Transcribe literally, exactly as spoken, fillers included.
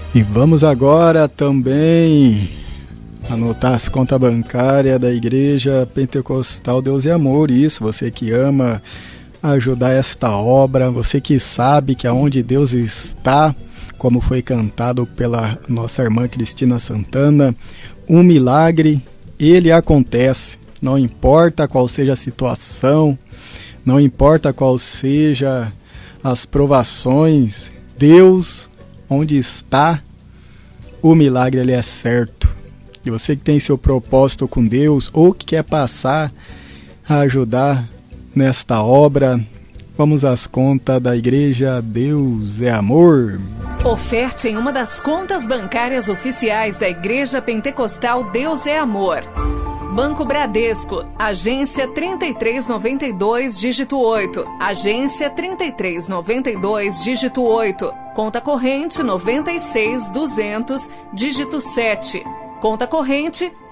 E vamos agora também anotar as contas bancárias da Igreja Pentecostal Deus é Amor. Isso, você que ama ajudar esta obra, você que sabe que aonde Deus está, como foi cantado pela nossa irmã Cristina Santana, um milagre, ele acontece. Não importa qual seja a situação, não importa qual seja as provações, Deus, onde está, o milagre ele é certo. E você que tem seu propósito com Deus ou que quer passar a ajudar nesta obra, vamos às contas da Igreja Deus é Amor. Oferte em uma das contas bancárias oficiais da Igreja Pentecostal Deus é Amor. Banco Bradesco, agência trinta e três noventa e dois, dígito oito. Agência trinta e três noventa e dois, dígito oito. Conta corrente noventa e seis duzentos, dígito sete. Conta corrente